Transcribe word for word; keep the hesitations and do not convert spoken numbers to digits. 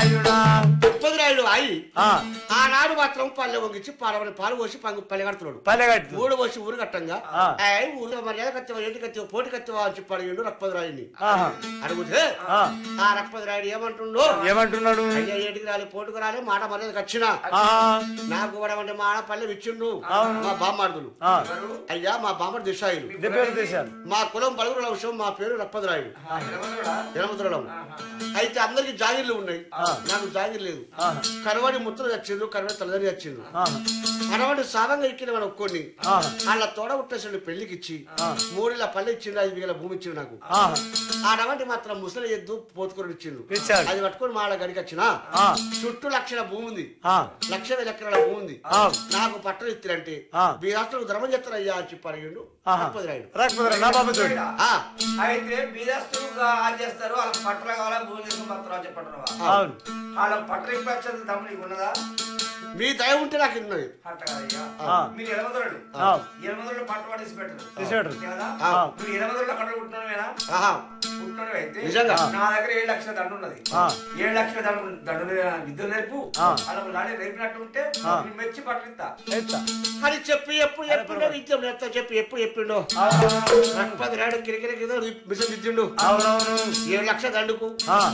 తిరుపతిరాయుడు అయి ఆనాడు మాత్రం పల్లె వంగించి పాలవని పాలు పోసి పల్లె కడుతున్నాడు. ఊడు పోసి ఊరు కట్టంగా ఊరు మర్యాద కత్తివా ఏంటి కత్తివా పోటీ కత్తివా అని చెప్పి అడిగిండు రక్పతిరాయుడిని. అడిగితే ఆ రక్పతిరాయుడు ఏమంటుండో ఏమంటున్నాడు? అయ్యా ఏటికి రాలి పోటుకు రాలే మాట మర్యాదకి వచ్చినా నాకు కూడా అంటే మా పల్లె ఇచ్చిండు మా బామ్మార్దులు. అయ్యా మా బామ్మడు దిశాయులు మా కులం పలుగురుల విషయం మా పేరు రక్పతిరాయుడు ఎనమతులం. అయితే అందరికి జాగిర్లు ఉన్నాయి, నాకు జాగిర్ లేదు. కరవాడి ముత్తలు చచ్చిండ్రు, కరవాడి తల్లిదండ్రి చచ్చిండ్రు. కరవాడి సాధంగా ఎక్కిన వాడు ఒక్కొని వాళ్ళ తోడ ఉట్టేసాడు పెళ్లికిచ్చి మూడిల పల్లె ఇచ్చిండు, ఐదు మిగల భూమి ఇచ్చిండు నాకు. ఆడవంటి మాత్రం ముసలి ఎద్దు పోతుకొని ఇచ్చిండు. అది పట్టుకొని మా గడికి వచ్చిన చుట్టూ లక్షల భూమి ఉంది, లక్ష వేల ఎకరాల భూమి ఉంది. నాకు పట్టలు ఇస్తారంటే బీదాస్తులకు ధర్మం చేస్తారయ్యా అని చెప్పి అడిగిండు రక్పతిరాయుడు. అయితే బీదాస్తులు చేస్తారు, వాళ్ళకి పట్టలు కావాలా భూమి తీసుకుని చెప్పండి. వాళ్ళ పట్టలు ఇప్పచ్చేది తమ్ముడికి ఉన్నదా? మీ దయ ఉంటే నాకు ఉన్నది. మీరు ఎనమదులు ఎనమదులు పట్ట పడేసి పెట్టరు కదా, మీరు ఎనమదుల కట్టలు పుట్టినవేనా? పుట్టినవి అయితే నా దగ్గర ఏడు లక్షల దండు ఉన్నది. ఏడు లక్షల దండు దండు విద్యుత్ నేర్పు అలా రేపినట్టు ఉంటే మెచ్చి పట్టలు ఇస్తా అని చెప్పి ఎప్పుడు చెప్పిండో విద్యం నేర్తా చెప్పి ఎప్పుడు చెప్పిండో రక్పతిరాయుడు కిరికిర కింద మిషన్ విద్యుండు ఏడు లక్షల దండుకు